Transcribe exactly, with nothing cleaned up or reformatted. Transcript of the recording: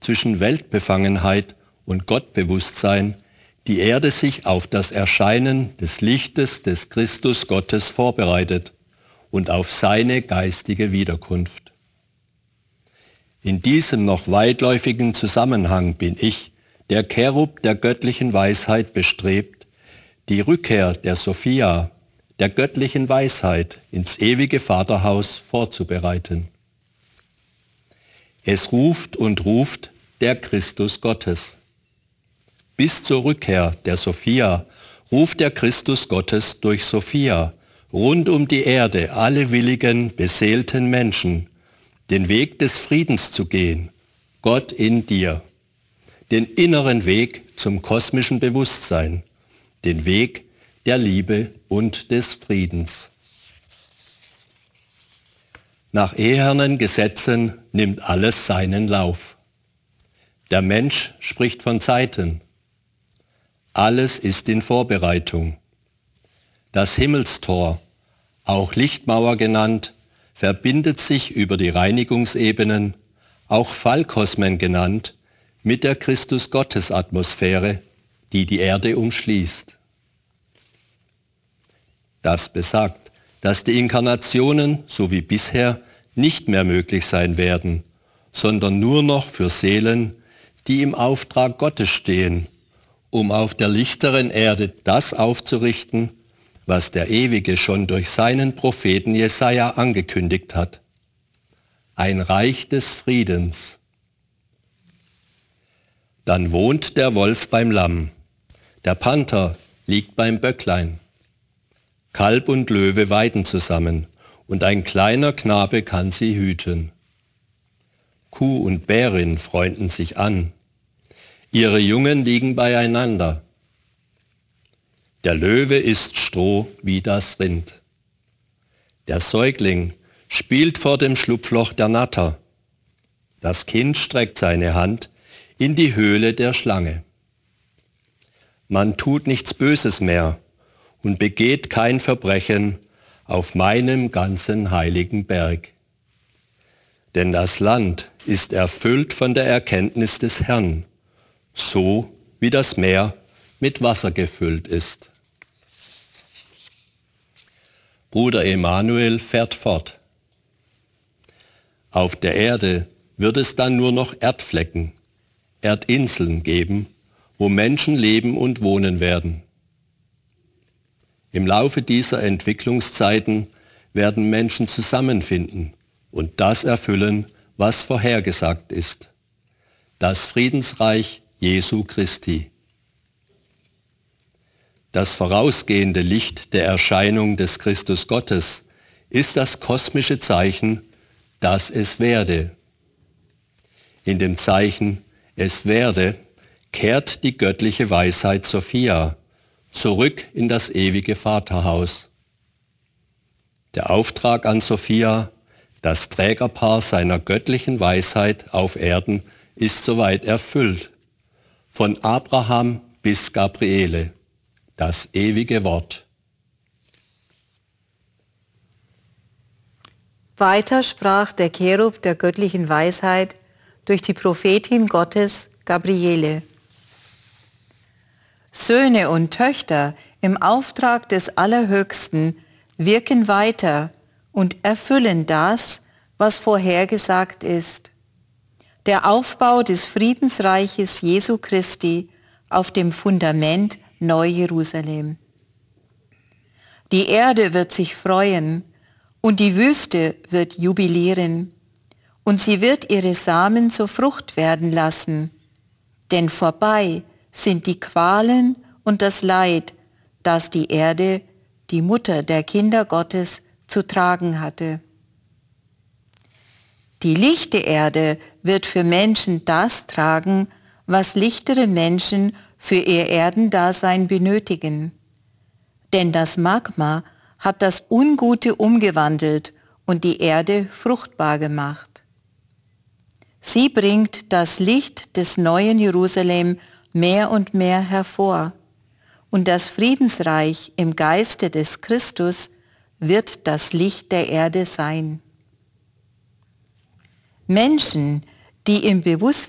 zwischen Weltbefangenheit und Gottbewusstsein die Erde sich auf das Erscheinen des Lichtes des Christus Gottes vorbereitet und auf seine geistige Wiederkunft. In diesem noch weitläufigen Zusammenhang bin ich, der Cherub der göttlichen Weisheit, bestrebt, die Rückkehr der Sophia, der göttlichen Weisheit, ins ewige Vaterhaus vorzubereiten. Es ruft und ruft der Christus Gottes. Bis zur Rückkehr der Sophia ruft der Christus Gottes durch Sophia rund um die Erde alle willigen, beseelten Menschen, den Weg des Friedens zu gehen, Gott in dir, den inneren Weg zum kosmischen Bewusstsein, den Weg der Liebe und des Friedens. Nach ehernen Gesetzen nimmt alles seinen Lauf. Der Mensch spricht von Zeiten. Alles ist in Vorbereitung. Das Himmelstor, auch Lichtmauer genannt, verbindet sich über die Reinigungsebenen, auch Fallkosmen genannt, mit der Christus-Gottes-Atmosphäre, die die Erde umschließt. Das besagt, dass die Inkarnationen, so wie bisher, nicht mehr möglich sein werden, sondern nur noch für Seelen, die im Auftrag Gottes stehen, um auf der lichteren Erde das aufzurichten, was der Ewige schon durch seinen Propheten Jesaja angekündigt hat. Ein Reich des Friedens. Dann wohnt der Wolf beim Lamm, der Panther liegt beim Böcklein. Kalb und Löwe weiden zusammen, und ein kleiner Knabe kann sie hüten. Kuh und Bärin freunden sich an. Ihre Jungen liegen beieinander. Der Löwe isst Stroh wie das Rind. Der Säugling spielt vor dem Schlupfloch der Natter. Das Kind streckt seine Hand in die Höhle der Schlange. Man tut nichts Böses mehr und begeht kein Verbrechen auf meinem ganzen heiligen Berg. Denn das Land ist erfüllt von der Erkenntnis des Herrn, so wie das Meer mit Wasser gefüllt ist. Bruder Emanuel fährt fort. Auf der Erde wird es dann nur noch Erdflecken, Erdinseln geben, wo Menschen leben und wohnen werden. Im Laufe dieser Entwicklungszeiten werden Menschen zusammenfinden und das erfüllen, was vorhergesagt ist. Das Friedensreich Jesu Christi. Das vorausgehende Licht der Erscheinung des Christus Gottes ist das kosmische Zeichen, dass es werde. In dem Zeichen es werde kehrt die göttliche Weisheit Sophia zurück in das ewige Vaterhaus. Der Auftrag an Sophia, das Trägerpaar seiner göttlichen Weisheit auf Erden, ist soweit erfüllt. Von Abraham bis Gabriele, das ewige Wort. Weiter sprach der Cherub der göttlichen Weisheit durch die Prophetin Gottes Gabriele. Söhne und Töchter im Auftrag des Allerhöchsten wirken weiter und erfüllen das, was vorhergesagt ist. Der Aufbau des Friedensreiches Jesu Christi auf dem Fundament Neu-Jerusalem. Die Erde wird sich freuen und die Wüste wird jubilieren und sie wird ihre Samen zur Frucht werden lassen, denn vorbei sind die Qualen und das Leid, das die Erde, die Mutter der Kinder Gottes, zu tragen hatte. Die lichte Erde wird für Menschen das tragen, was lichtere Menschen für ihr Erdendasein benötigen. Denn das Magma hat das Ungute umgewandelt und die Erde fruchtbar gemacht. Sie bringt das Licht des neuen Jerusalem mehr und mehr hervor, und das Friedensreich im Geiste des Christus wird das Licht der Erde sein. Menschen, die im Bewusstsein